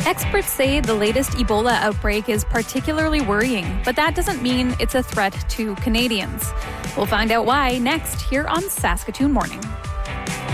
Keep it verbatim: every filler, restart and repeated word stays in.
Experts say the latest Ebola outbreak is particularly worrying, but that doesn't mean it's a threat to Canadians. We'll find out why next here on Saskatoon Morning.